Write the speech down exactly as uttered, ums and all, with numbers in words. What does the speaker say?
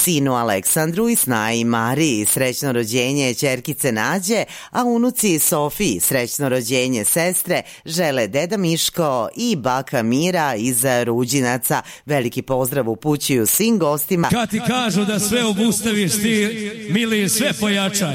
sinu Aleksandru i snaji Mariji srećno rođenje ćerkice Nađe, a unuci Sofiji srećno rođenje sestre žele deda Miško i baka Mira iz Ruđinaca. Veliki pozdrav upućuju svim gostima. Kad ti kažu da sve obustaviš ti, mili, sve pojačaj.